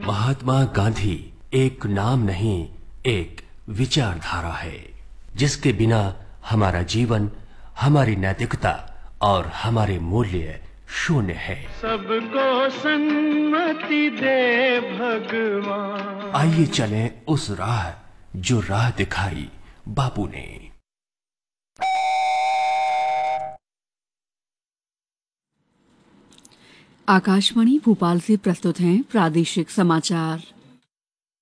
महात्मा गांधी एक नाम नहीं, एक विचारधारा है जिसके बिना हमारा जीवन, हमारी नैतिकता और हमारे मूल्य शून्य है। सबको सन्मति दे भगवान। आइए चलें उस राह जो राह दिखाई बापू ने। आकाशवाणी भोपाल से प्रस्तुत हैं प्रादेशिक समाचार।